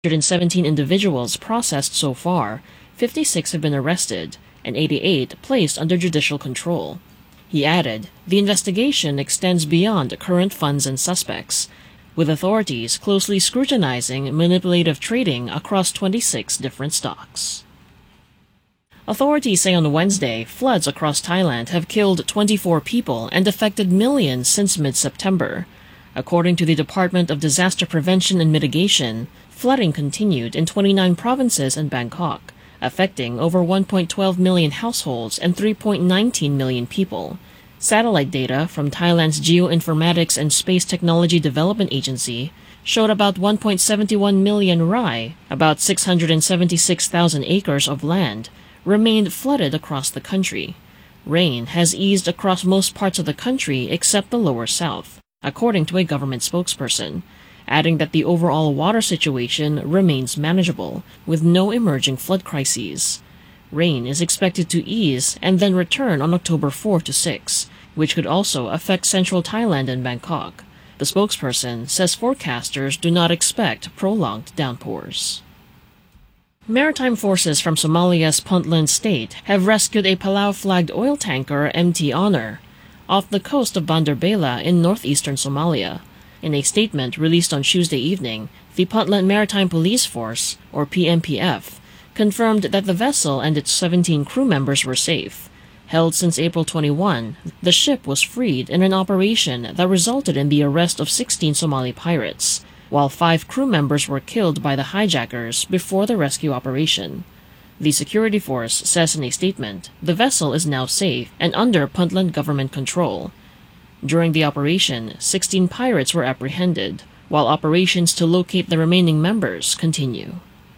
117 individuals processed so far, 56 have been arrested, and 88 placed under judicial control. He added, the investigation extends beyond current funds and suspects, with authorities closely scrutinizing manipulative trading across 26 different stocks. Authorities say on Wednesday floods across Thailand have killed 24 people and affected millions since mid-September. According to the Department of Disaster Prevention and Mitigation, flooding continued in 29 provinces and Bangkok, affecting over 1.12 million households and 3.19 million people. Satellite data from Thailand's Geoinformatics and Space Technology Development Agency showed about 1.71 million rai, about 676,000 acres of land, remained flooded across the country. Rain has eased across most parts of the country except the lower south, according to a government spokesperson, adding that the overall water situation remains manageable, with no emerging flood crises. Rain is expected to ease and then return on October 4 to 6, which could also affect central Thailand and Bangkok. The spokesperson says forecasters do not expect prolonged downpours. Maritime forces from Somalia's Puntland state have rescued a Palau-flagged oil tanker MT Honor off the coast of Bandar Bela in northeastern Somalia. In a statement released on Tuesday evening, the Puntland Maritime Police Force, or PMPF, confirmed that the vessel and its 17 crew members were safe. Held since April 21, the ship was freed in an operation that resulted in the arrest of 16 Somali pirates, while 5 crew members were killed by the hijackers before the rescue operation. The security force says in a statement, the vessel is now safe and under Puntland government control. During the operation, 16 pirates were apprehended, while operations to locate the remaining members continue.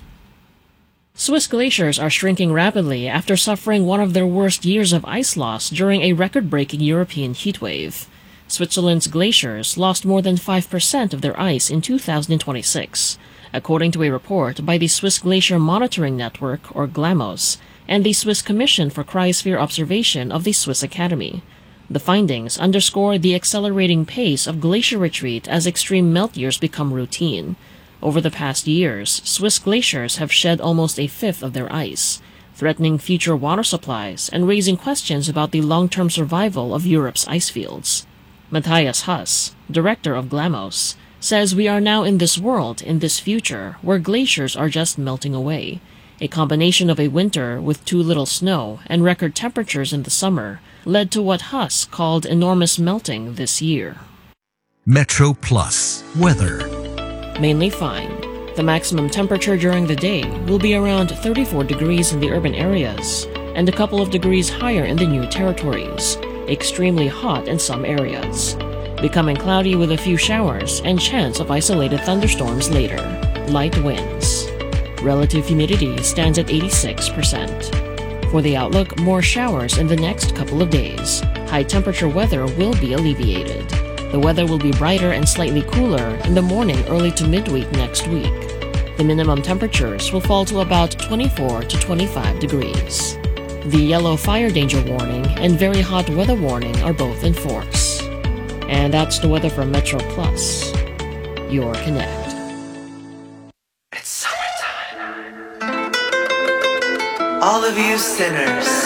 Swiss glaciers are shrinking rapidly after suffering one of their worst years of ice loss during a record-breaking European heatwave. Switzerland's glaciers lost more than 5% of their ice in 2026, according to a report by the Swiss Glacier Monitoring Network, or GLAMOS, and the Swiss Commission for Cryosphere Observation of the Swiss Academy. The findings underscore the accelerating pace of glacier retreat as extreme melt years become routine. Over the past years, Swiss glaciers have shed almost a fifth of their ice, threatening future water supplies and raising questions about the long-term survival of Europe's ice fields. Matthias Huss, director of GLAMOS, says we are now in this world, in this future, where glaciers are just melting away. A combination of a winter with too little snow and record temperatures in the summer led to what Huss called enormous melting this year. Metro Plus weather. Mainly fine. The maximum temperature during the day will be around 34 degrees in the urban areas and a couple of degrees higher in the new territories. Extremely hot in some areas. Becoming cloudy with a few showers and chance of isolated thunderstorms later. Light winds. Relative humidity stands at 86%. For the outlook, more showers in the next couple of days. High temperature weather will be alleviated. The weather will be brighter and slightly cooler in the morning early to midweek next week. The minimum temperatures will fall to about 24 to 25 degrees. The yellow fire danger warning and very hot weather warning are both in force. And that's the weather from Metro Plus, your Connect. It's summertime. All of you sinners,